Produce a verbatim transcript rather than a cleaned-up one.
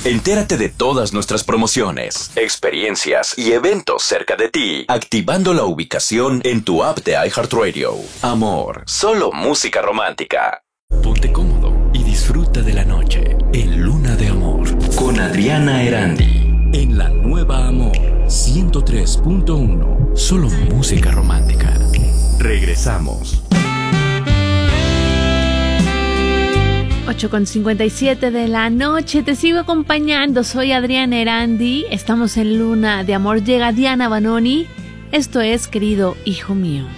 Entérate de todas nuestras promociones, experiencias y eventos cerca de ti, activando la ubicación en tu app de iHeartRadio. Amor, solo música romántica. Ponte cómodo y disfruta de la noche en Luna de Amor con Adriana Erandi. En la nueva Amor ciento tres punto uno. Solo música romántica. Regresamos. ocho con cincuenta y siete de la noche, te sigo acompañando, soy Adriana Erandi, estamos en Luna de Amor, llega Diana Banoni, esto es Querido Hijo Mío.